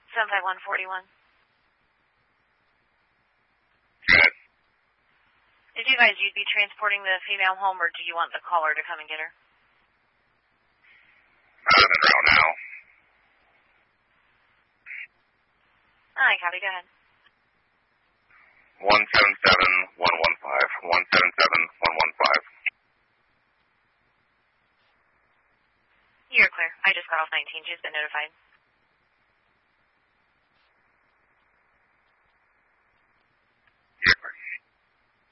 75141. Good. Did you guys, you'd be transporting the female home, or do you want the caller to come and get her? Out of the route now. Hi, copy, go ahead. 177115. 177115. You're clear. I just got off 19. She's been notified.